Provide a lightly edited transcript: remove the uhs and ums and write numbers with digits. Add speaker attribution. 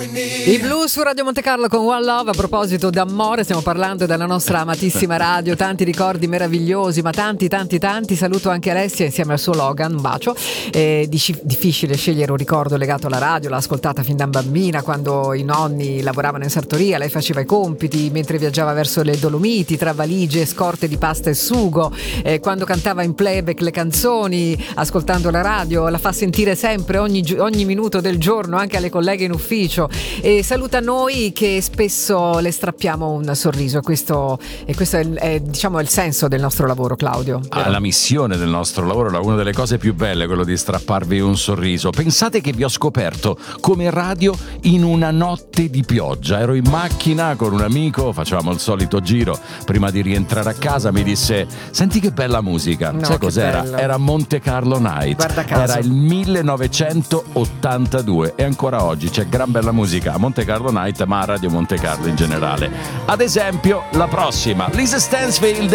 Speaker 1: I Blues su Radio Monte Carlo con One Love. A proposito d'amore, stiamo parlando della nostra amatissima radio, tanti ricordi meravigliosi, ma tanti. Saluto anche Alessia insieme al suo Logan, un bacio. Difficile scegliere un ricordo legato alla radio, l'ha ascoltata fin da bambina quando i nonni lavoravano in sartoria, lei faceva i compiti mentre viaggiava verso le Dolomiti tra valigie e scorte di pasta e sugo, quando cantava in playback le canzoni ascoltando la radio, la fa sentire sempre ogni minuto del giorno anche alle colleghe in ufficio, e saluta noi che spesso le strappiamo un sorriso, e questo è diciamo il senso del nostro lavoro, Claudio.
Speaker 2: La missione del nostro lavoro è una delle cose più belle, quello di strapparvi un sorriso. Pensate che vi ho scoperto come radio in una notte di pioggia. Ero in macchina con un amico, facevamo il solito giro prima di rientrare a casa, mi disse: senti che bella musica.
Speaker 1: No,
Speaker 2: sai cos'era?
Speaker 1: bello.
Speaker 2: Era Monte Carlo Night.
Speaker 1: Guarda caso.
Speaker 2: Era il 1982 e ancora oggi c'è gran bella musica a Monte Carlo Night, ma a Radio Monte Carlo in generale. Ad esempio la prossima, Lisa Stansfield